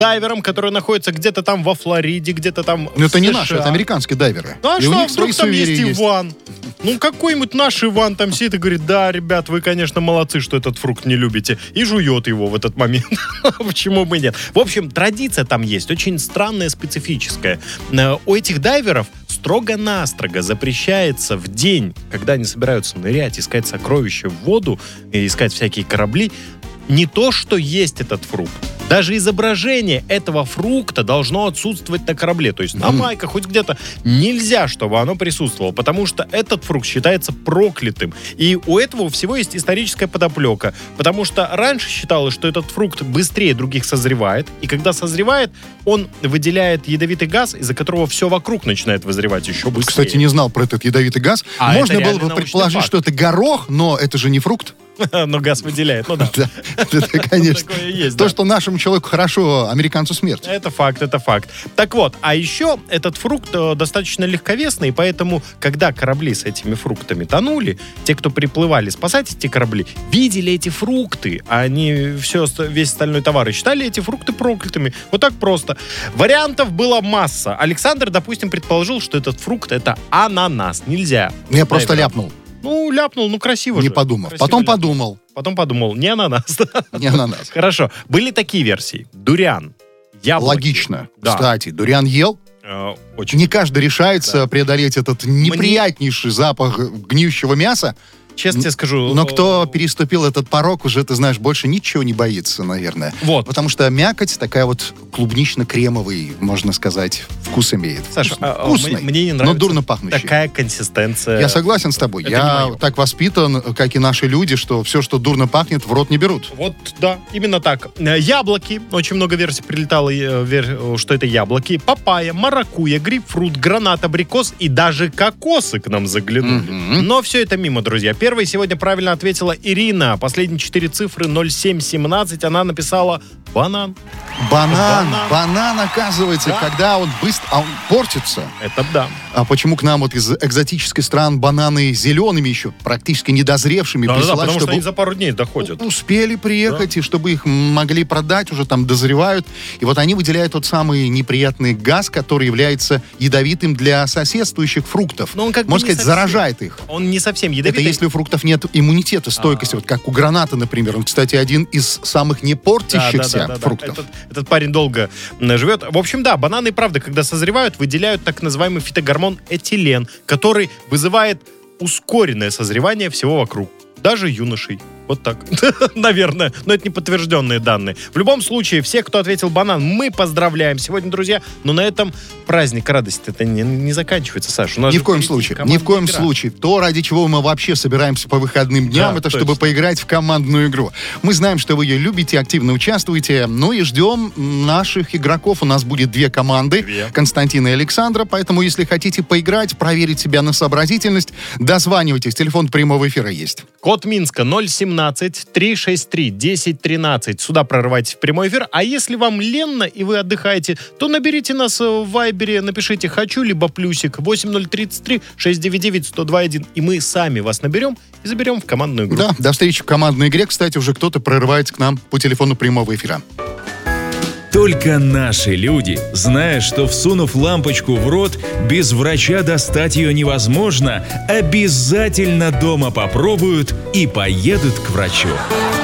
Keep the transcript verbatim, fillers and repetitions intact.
дайверам, которые находятся где-то там во Флориде, где-то там Но это в не США. наши, это американские дайверы. Ну а И что, у них а вдруг свои там есть суеверия есть. Иван? Ну, какой-нибудь наш Иван там сидит и говорит: да, ребят, вы, конечно, молодцы, что этот фрукт не любите. И жует его в этот момент. Почему бы нет? В общем, традиция там есть, очень странная, специфическая. У этих дайверов строго-настрого запрещается в день, когда они собираются нырять, искать сокровища в воду, и искать всякие корабли, не то, что есть этот фрукт. Даже изображение этого фрукта должно отсутствовать на корабле. То есть на майках, хоть где-то. Нельзя, чтобы оно присутствовало, потому что этот фрукт считается проклятым. И у этого всего есть историческая подоплека. Потому что раньше считалось, что этот фрукт быстрее других созревает. И когда созревает, он выделяет ядовитый газ, из-за которого все вокруг начинает вызревать еще быстрее. Кстати, не знал про этот ядовитый газ. А Можно это было реально бы научный предположить, факт. что это горох, но это же не фрукт. Но газ выделяет, ну да. Да, это, конечно. Такое есть, То, да. что нашему человеку хорошо, американцу смерть. Это факт, это факт. Так вот, а еще этот фрукт э, достаточно легковесный, и поэтому, когда корабли с этими фруктами тонули, те, кто приплывали спасать эти корабли, видели эти фрукты, а они все, весь остальной товар, и считали эти фрукты проклятыми. Вот так просто. Вариантов была масса. Александр, допустим, предположил, что этот фрукт — это ананас. Нельзя. Я просто Наверное. ляпнул, Ну, ляпнул, ну красиво не же. подумав. Красиво Потом ляпнул. подумал. Потом подумал, не ананас. Не ананас. Хорошо. Были такие версии. Дуриан. Яблоки. Логично. Да. Кстати, дуриан ел. Э, очень. Не каждый решается Да. преодолеть этот неприятнейший запах гниющего мяса. Честно тебе скажу. Но кто э, переступил этот порог, уже, ты знаешь, больше ничего не боится, наверное. Вот. Потому что мякоть такая вот клубнично-кремовый, можно сказать, вкус имеет. Саша, Вкусный, а, а, вкусный, мне, мне не но нравится дурно пахнущий. такая консистенция. Я согласен с тобой. Это не Я моё. так воспитан, как и наши люди, что все, что дурно пахнет, в рот не берут. Вот, да, именно так. Э, Яблоки. Очень много версий прилетало, э, вер- что это яблоки. Папайя, маракуйя, грейпфрут, гранат, абрикос и даже кокосы к нам заглянули. Мгм. Но все это мимо, друзья. Первой сегодня правильно ответила Ирина. Последние четыре цифры ноль семь семнадцать. Она написала банан. Банан, Банан. банан, оказывается, Да. когда он быстро, а он портится. Это да. А почему к нам вот из экзотических стран бананы зелеными еще, практически недозревшими, Да, да, присылают, потому что чтобы они за пару дней доходят. успели приехать, и чтобы их могли продать, уже там дозревают. И вот они выделяют тот самый неприятный газ, который является ядовитым для соседствующих фруктов. Но он как бы Можно не сказать, совсем. заражает их. Он не совсем Это ядовитый. если у фруктов нет иммунитета, стойкости, вот как у граната, например. Он, кстати, один из самых не портящихся Да, да, да, да, да. фруктов. Этот, этот парень долго м, живет. В общем, да, бананы, правда, когда созревают, выделяют так называемый фитогормон этилен, который вызывает ускоренное созревание всего вокруг. Даже юношей. Вот так. Наверное. Но это не подтвержденные данные. В любом случае, всех, кто ответил банан, мы поздравляем сегодня, друзья. Но на этом праздник радости это не, не заканчивается, Саша. У нас Ни же в коем впереди случае. Ни командная в коем игра. случае. То, ради чего мы вообще собираемся по выходным дням, Да, это точно. чтобы поиграть в командную игру. Мы знаем, что вы ее любите, активно участвуете. Ну и ждем наших игроков. У нас будет две команды. Две. Константина и Александра. Поэтому, если хотите поиграть, проверить себя на сообразительность, дозванивайтесь. Телефон прямого эфира есть. Код Минска ноль семнадцать три шесть три десять тринадцать. Сюда прорывайтесь в прямой эфир. А если вам ленно и вы отдыхаете, то наберите нас в Вайбере, напишите «хочу», либо плюсик восемь ноль три три шесть девять девять сто два один. И мы сами вас наберем и заберем в командную игру. Да, до встречи в командной игре. Кстати, уже кто-то прорывается к нам по телефону прямого эфира. Только наши люди, зная, что всунув лампочку в рот, без врача достать ее невозможно, обязательно дома попробуют и поедут к врачу.